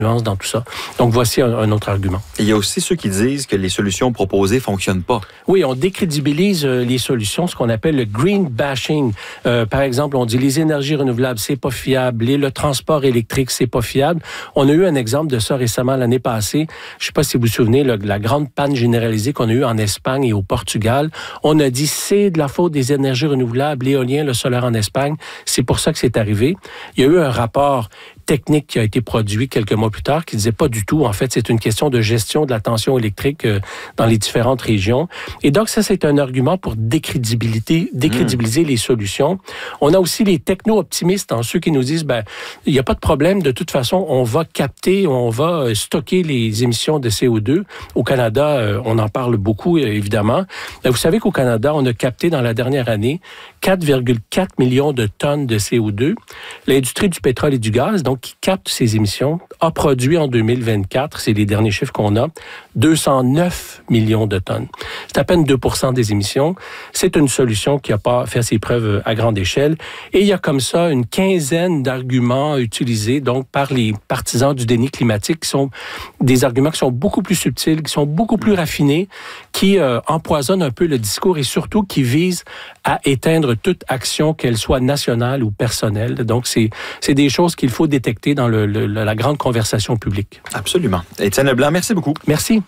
dans tout ça. Donc, voici un autre argument. Et il y a aussi ceux qui disent que les solutions proposées fonctionnent pas. Oui, on décrédibilise les solutions, ce qu'on appelle le green bashing. Par exemple, on dit les énergies renouvelables, c'est pas fiable. Le transport électrique, c'est pas fiable. On a eu un exemple de ça récemment l'année passée. Je sais pas si vous vous souvenez, la grande panne généralisée qu'on a eue en Espagne et au Portugal. On a dit c'est de la faute des énergies renouvelables, l'éolien, le solaire en Espagne. C'est pour ça que c'est arrivé. Il y a eu un rapport technique qui a été produit quelques mois plus tard qui disait pas du tout. En fait, c'est une question de gestion de la tension électrique dans les différentes régions. Et donc, ça, c'est un argument pour décrédibiliser les solutions. On a aussi les techno-optimistes, ceux qui nous disent, il n'y a pas de problème. De toute façon, on va capter, on va stocker les émissions de CO2. Au Canada, on en parle beaucoup, évidemment. Vous savez qu'au Canada, on a capté dans la dernière année 4,4 millions de tonnes de CO2. L'industrie du pétrole et du gaz, donc qui capte ces émissions, a produit en 2024, c'est les derniers chiffres qu'on a, 209 millions de tonnes. C'est à peine 2% des émissions. C'est une solution qui n'a pas fait ses preuves à grande échelle. Et il y a comme ça une quinzaine d'arguments utilisés donc par les partisans du déni climatique qui sont des arguments qui sont beaucoup plus subtils, qui sont beaucoup plus raffinés, qui empoisonnent un peu le discours et surtout qui visent à éteindre toute action, qu'elle soit nationale ou personnelle. Donc, c'est des choses qu'il faut détecter dans la grande conversation publique. Absolument. Étienne Leblanc, merci beaucoup. Merci.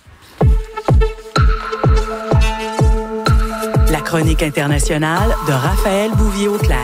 La chronique internationale de Raphaël Bouvier-Auclair.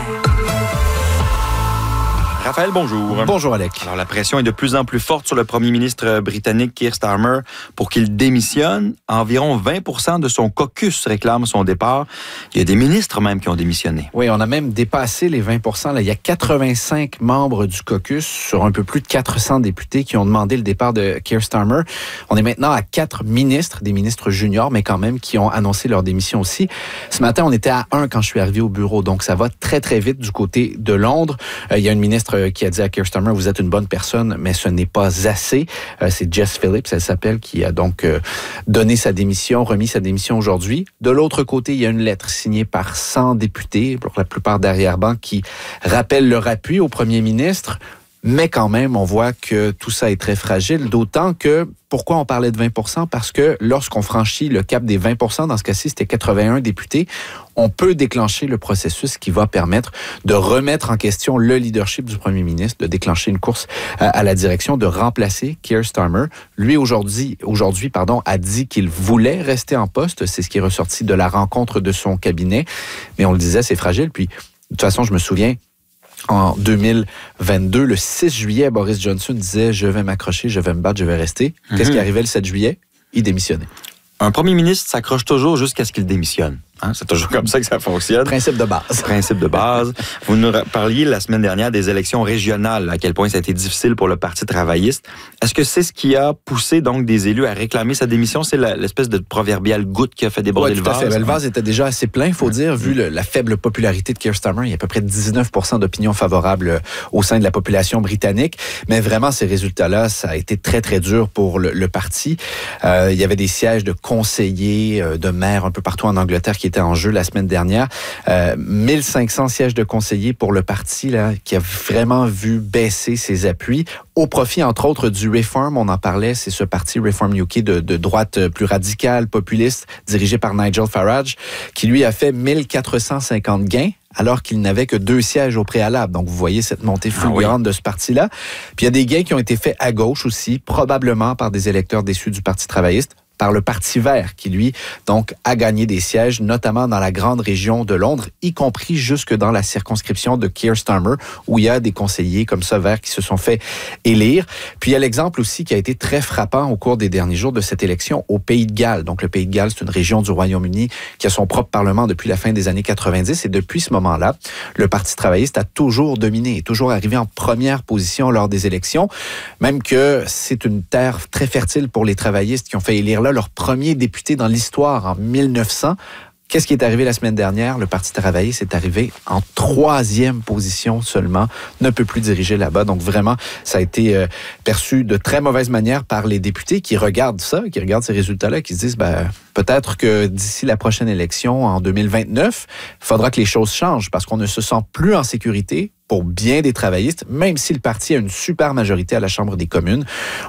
Raphaël, bonjour. Bonjour, Alec. Alors, la pression est de plus en plus forte sur le premier ministre britannique Keir Starmer pour qu'il démissionne. Environ 20% de son caucus réclame son départ. Il y a des ministres même qui ont démissionné. Oui, on a même dépassé les 20%. Là, il y a 85 membres du caucus sur un peu plus de 400 députés qui ont demandé le départ de Keir Starmer. On est maintenant à 4 ministres, des ministres juniors, mais quand même qui ont annoncé leur démission aussi. Ce matin, on était à 1 quand je suis arrivé au bureau, donc ça va très, très vite du côté de Londres. Il y a une ministre qui a dit à Keir Starmer, vous êtes une bonne personne, mais ce n'est pas assez. C'est Jess Phillips, elle s'appelle, qui a donc donné sa démission, remis sa démission aujourd'hui. De l'autre côté, il y a une lettre signée par 100 députés, pour la plupart d'arrière-ban, qui rappellent leur appui au premier ministre. Mais quand même, on voit que tout ça est très fragile, d'autant que, pourquoi on parlait de 20%? Parce que lorsqu'on franchit le cap des 20%, dans ce cas-ci, c'était 81 députés, on peut déclencher le processus qui va permettre de remettre en question le leadership du premier ministre, de déclencher une course à la direction, de remplacer Keir Starmer. Lui, aujourd'hui, a dit qu'il voulait rester en poste. C'est ce qui est ressorti de la rencontre de son cabinet. Mais on le disait, c'est fragile. Puis, de toute façon, je me souviens, en 2022, le 6 juillet, Boris Johnson disait « Je vais m'accrocher, je vais me battre, je vais rester ». Qu'est-ce qui arrivait le 7 juillet? Il démissionnait. Un premier ministre s'accroche toujours jusqu'à ce qu'il démissionne. C'est toujours comme ça que ça fonctionne. Principe de base. Principe de base. Vous nous parliez la semaine dernière des élections régionales, à quel point ça a été difficile pour le Parti travailliste. Est-ce que c'est ce qui a poussé donc des élus à réclamer sa démission? C'est l'espèce de proverbiale goutte qui a fait déborder le vase? Tout à fait. Le vase était déjà assez plein, il faut dire, vu la faible popularité de Keir Starmer. Il y a à peu près 19% d'opinion favorable au sein de la population britannique. Mais vraiment, ces résultats-là, ça a été très, très dur pour le parti. Il y avait des sièges de conseillers, de maires un peu partout en Angleterre qui était en jeu la semaine dernière. 1500 sièges de conseillers pour le parti là, qui a vraiment vu baisser ses appuis au profit, entre autres, du Reform. On en parlait, c'est ce parti Reform UK de droite plus radicale, populiste, dirigé par Nigel Farage, qui lui a fait 1450 gains, alors qu'il n'avait que 2 sièges au préalable. Donc, vous voyez cette montée fulgurante de ce parti-là. Puis, il y a des gains qui ont été faits à gauche aussi, probablement par des électeurs déçus du Parti travailliste, par le Parti vert, qui, lui, donc, a gagné des sièges, notamment dans la grande région de Londres, y compris jusque dans la circonscription de Keir Starmer, où il y a des conseillers comme ça, verts, qui se sont fait élire. Puis, il y a l'exemple aussi qui a été très frappant au cours des derniers jours de cette élection au Pays de Galles. Donc, le Pays de Galles, c'est une région du Royaume-Uni qui a son propre parlement depuis la fin des années 90. Et depuis ce moment-là, le Parti travailliste a toujours dominé, est toujours arrivé en première position lors des élections, même que c'est une terre très fertile pour les travaillistes qui ont fait élire là leur premier député dans l'histoire en 1900. Qu'est-ce qui est arrivé la semaine dernière? Le Parti travailliste est arrivé en 3e position seulement, ne peut plus diriger là-bas. Donc vraiment, ça a été perçu de très mauvaise manière par les députés qui regardent ça, qui regardent ces résultats-là, qui se disent, peut-être que d'ici la prochaine élection, en 2029, il faudra que les choses changent parce qu'on ne se sent plus en sécurité pour bien des travaillistes, même si le parti a une super majorité à la Chambre des communes.